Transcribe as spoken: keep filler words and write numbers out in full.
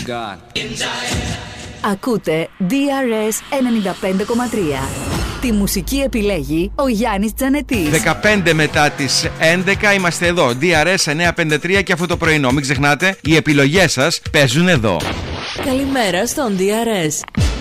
God. Ακούτε ντι αρ ες ενενήντα πέντε κόμμα τρία. Τη μουσική επιλέγει ο Γιάννης Τζανετής. δεκαπέντε μετά τις έντεκα είμαστε εδώ. ντι αρ ες εννιακόσια πενήντα τρία και αυτό το πρωινό. Μην ξεχνάτε, οι επιλογές σας παίζουν εδώ. Καλημέρα στον ντι αρ ες.